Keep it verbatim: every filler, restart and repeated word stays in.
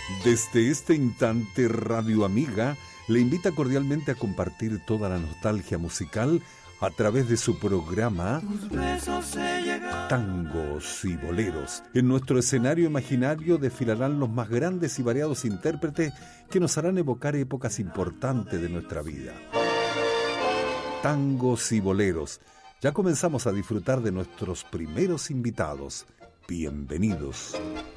Desde este instante, Radio Amiga le invita cordialmente a compartir toda la nostalgia musical a través de su programa Tangos y Boleros. En nuestro escenario imaginario desfilarán los más grandes y variados intérpretes que nos harán evocar épocas importantes de nuestra vida. Tangos y Boleros. Ya comenzamos a disfrutar de nuestros primeros invitados. Bienvenidos.